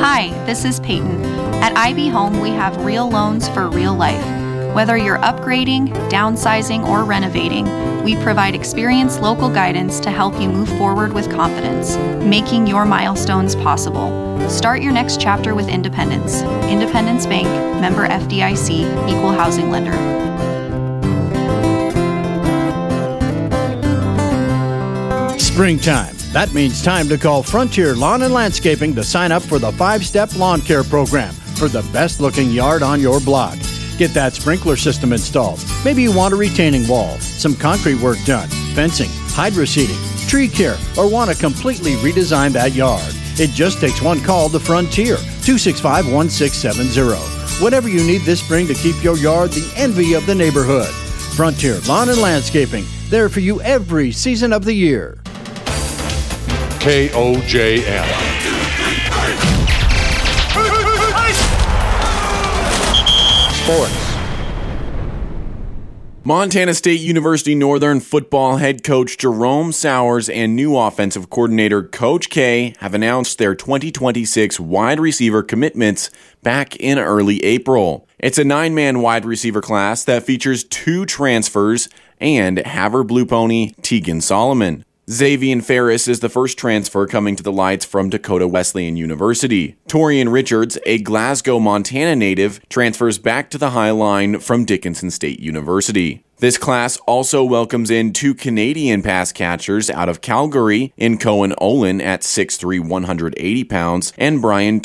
Hi, this is Peyton. At IB Home, we have real loans for real life. Whether you're upgrading, downsizing, or renovating, we provide experienced local guidance to help you move forward with confidence, making your milestones possible. Start your next chapter with Independence. Independence Bank, member FDIC, equal housing lender. Springtime. That means time to call Frontier Lawn and Landscaping to sign up for the 5-step lawn care program for the best-looking yard on your block. Get that sprinkler system installed. Maybe you want a retaining wall, some concrete work done, fencing, hydro seeding, tree care, or want to completely redesign that yard. It just takes one call to Frontier, 265-1670. Whatever you need this spring to keep your yard the envy of the neighborhood. Frontier Lawn and Landscaping, there for you every season of the year. KOJM. Sports. Montana State University Northern football head coach Jerome Sowers and new offensive coordinator Coach K have announced their 2026 wide receiver commitments back in early April. It's a 9-man wide receiver class that features 2 transfers and Havre Blue Pony Tegan Solomon. Xavier Ferris is the first transfer coming to the Lights from Dakota Wesleyan University. Torian Richards, a Glasgow, Montana native, transfers back to the High Line from Dickinson State University. This class also welcomes in 2 Canadian pass catchers out of Calgary in Cohen Olin at 6'3", 180 pounds, and Brian